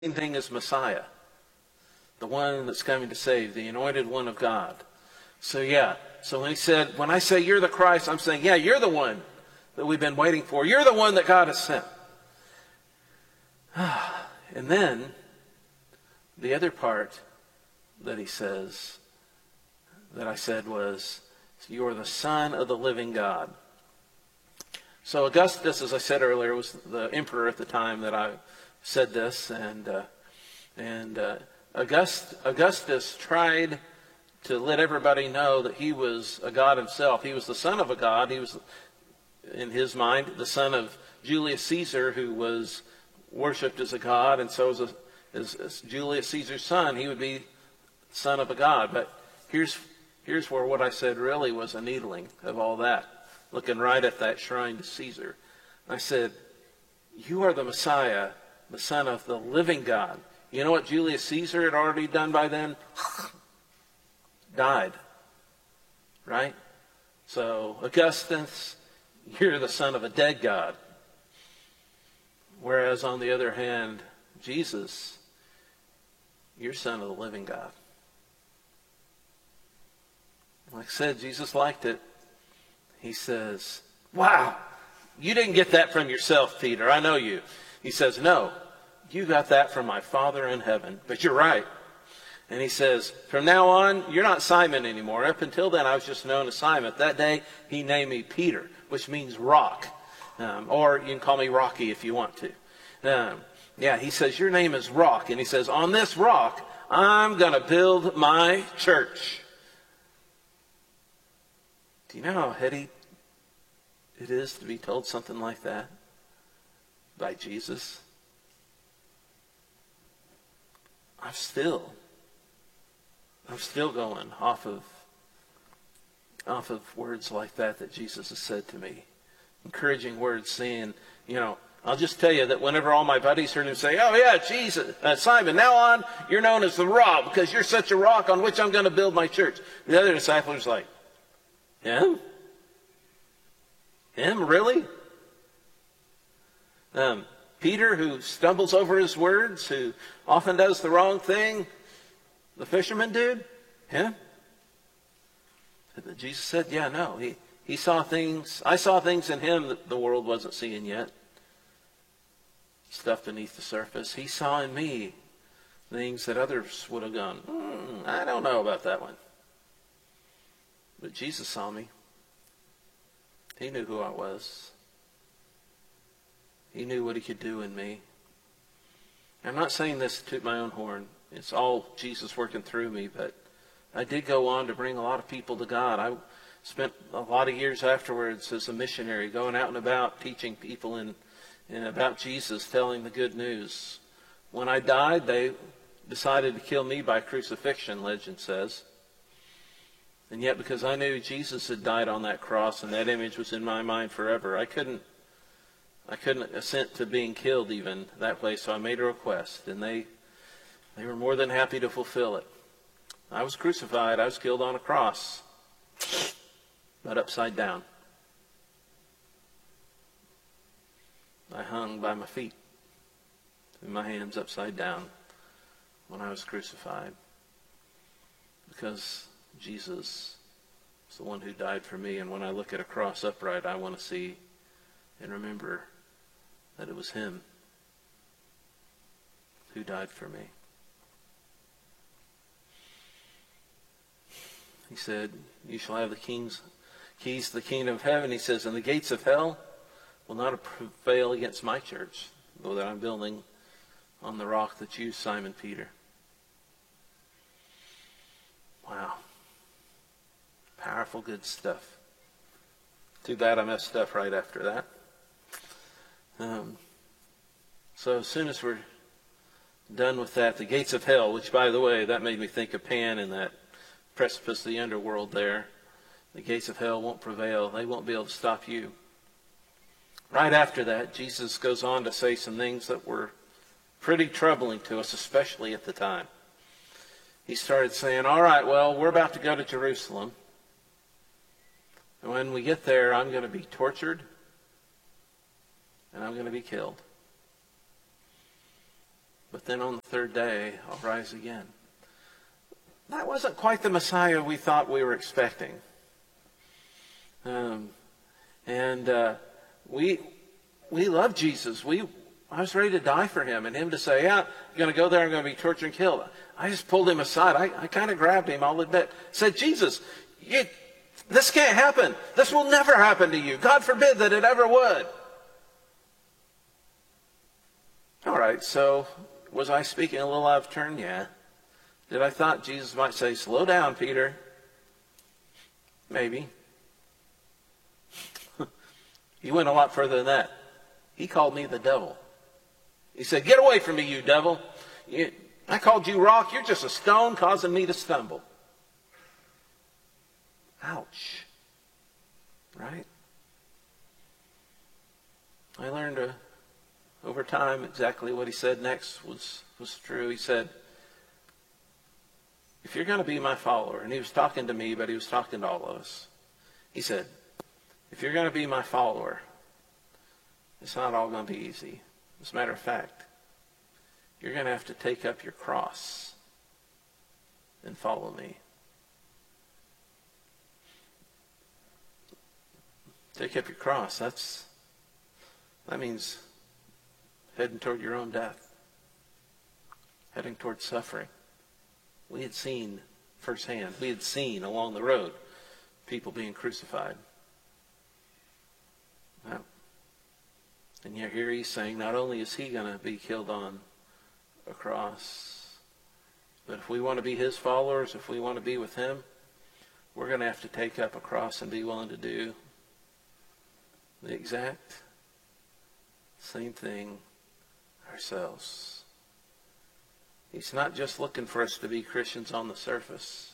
Same thing as Messiah, the one that's coming to save, the anointed one of God. So when I say you're the Christ, I'm saying, yeah, you're the one that we've been waiting for. You're the one that God has sent. And then the other part that he says, that I said was, you are the Son of the living God. So Augustus, as I said earlier, was the emperor at the time that I said this, and Augustus tried to let everybody know that he was a god himself. He was the son of a god. He was, in his mind, the son of Julius Caesar, who was worshipped as a god, and so as Julius Caesar's son, he would be son of a god. But here's where what I said really was a needling of all that, looking right at that shrine to Caesar. I said, you are the Messiah, the Son of the living God. You know what Julius Caesar had already done by then? Died. Right? So, Augustus, you're the son of a dead God. Whereas, on the other hand, Jesus, you're son of the living God. Like I said, Jesus liked it. He says, wow, you didn't get that from yourself, Peter. I know you. He says, no, you got that from my Father in heaven. But you're right. And he says, from now on, you're not Simon anymore. Up until then, I was just known as Simon. That day, he named me Peter, which means rock. Or you can call me Rocky if you want to. He says, your name is Rock. And he says, on this rock, I'm going to build my church. Do you know how heady it is to be told something like that by Jesus? I'm still going off of words like that Jesus has said to me. Encouraging words, saying, I'll just tell you that whenever all my buddies heard him say, oh yeah, Jesus, Simon, now on, you're known as the rock because you're such a rock on which I'm going to build my church. The other disciple was like, him? Him, really? Peter, who stumbles over his words, who often does the wrong thing, the fisherman dude, him? Jesus said, yeah, no. He saw things, I saw things in him that the world wasn't seeing yet. Stuff beneath the surface. He saw in me things that others would have gone, I don't know about that one. But Jesus saw me. He knew who I was. He knew what he could do in me. I'm not saying this to toot my own horn. It's all Jesus working through me, but I did go on to bring a lot of people to God. I spent a lot of years afterwards as a missionary, going out and about, teaching people and about Jesus, telling the good news. When I died, they decided to kill me by crucifixion, legend says. And yet, because I knew Jesus had died on that cross and that image was in my mind forever, I couldn't assent to being killed even that way. So I made a request, and they were more than happy to fulfill it. I was crucified. I was killed on a cross, but upside down. I hung by my feet and my hands upside down when I was crucified, because Jesus is the one who died for me. And when I look at a cross upright, I want to see and remember that it was him who died for me. He said, you shall have the keys to the kingdom of heaven. He says, and the gates of hell will not prevail against my church, though that I'm building on the rock that you, Simon Peter. Wow. Powerful, good stuff. Too bad I messed up right after that. So as soon as we're done with that, the gates of hell, which, by the way, that made me think of Pan and that precipice of the underworld there. The gates of hell won't prevail. They won't be able to stop you. Right after that, Jesus goes on to say some things that were pretty troubling to us, especially at the time. He started saying, all right, well, we're about to go to Jerusalem. And when we get there, I'm going to be tortured and I'm going to be killed. but then on the third day, I'll rise again. That wasn't quite the Messiah we thought we were expecting. We love Jesus. I was ready to die for him, and him to say, yeah, you're going to go there, I'm going to be tortured and killed. I just pulled him aside. I kind of grabbed him, I'll admit. Said, Jesus, this can't happen. This will never happen to you. God forbid that it ever would. All right, so was I speaking a little out of turn? Yeah. Did I thought Jesus might say, slow down, Peter? Maybe. He went a lot further than that. He called me the devil. He said, get away from me, you devil. I called you rock. You're just a stone causing me to stumble. Ouch. Right? I learned over time exactly what he said next was true. He said, if you're going to be my follower, and he was talking to me, but he was talking to all of us. He said, if you're going to be my follower, it's not all going to be easy. As a matter of fact, you're going to have to take up your cross and follow me. Take up your cross. That means heading toward your own death. Heading toward suffering. We had seen firsthand. We had seen along the road people being crucified. Now, and yet here he's saying not only is he going to be killed on a cross, but if we want to be his followers, if we want to be with him, we're going to have to take up a cross and be willing to do the exact same thing ourselves. He's not just looking for us to be Christians on the surface.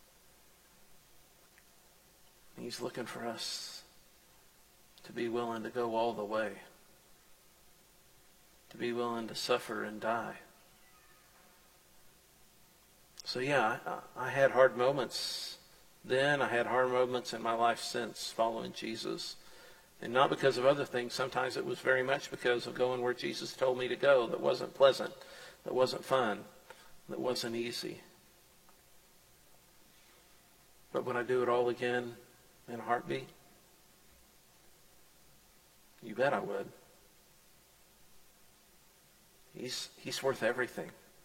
He's looking for us to be willing to go all the way. To be willing to suffer and die. So yeah, I had hard moments then. I had hard moments in my life since following Jesus. And not because of other things. Sometimes it was very much because of going where Jesus told me to go that wasn't pleasant, that wasn't fun, that wasn't easy. But would I do it all again in a heartbeat? You bet I would. He's worth everything.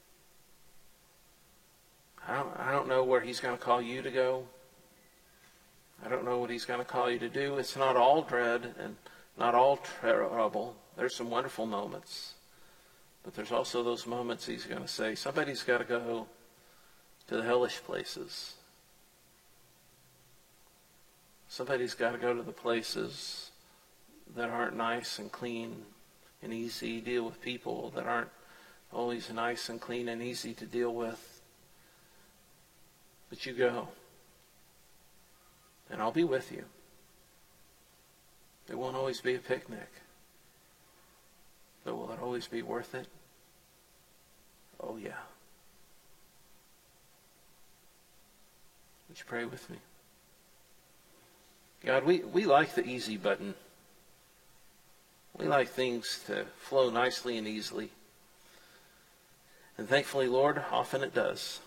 I don't know where he's going to call you to go. I don't know what he's going to call you to do. It's not all dread and not all trouble. There's some wonderful moments. But there's also those moments he's going to say, somebody's got to go to the hellish places. Somebody's got to go to the places that aren't nice and clean and easy. Deal with people that aren't always nice and clean and easy to deal with. But you go. And I'll be with you. It won't always be a picnic. But will it always be worth it? Oh, yeah. Would you pray with me? God, we like the easy button. We like things to flow nicely and easily. And thankfully, Lord, often it does.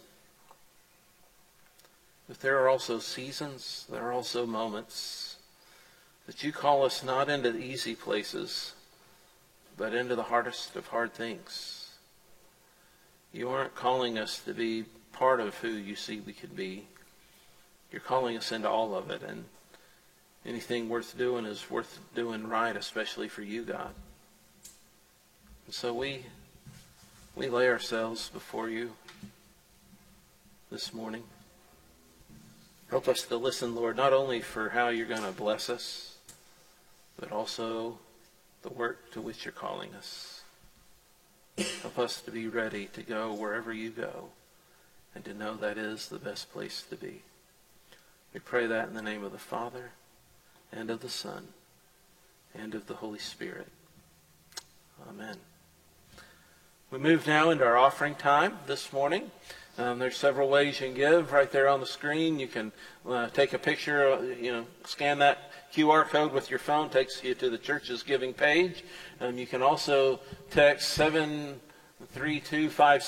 But there are also seasons, there are also moments that you call us not into the easy places, but into the hardest of hard things. You aren't calling us to be part of who you see we could be. You're calling us into all of it, and anything worth doing is worth doing right, especially for you, God. And so we lay ourselves before you this morning. Help us to listen, Lord, not only for how you're going to bless us, but also the work to which you're calling us. Help us to be ready to go wherever you go and to know that is the best place to be. We pray that in the name of the Father and of the Son and of the Holy Spirit. Amen. We move now into our offering time this morning. There's several ways you can give right there on the screen. You can take a picture, scan that QR code with your phone, takes you to the church's giving page. You can also text 3256.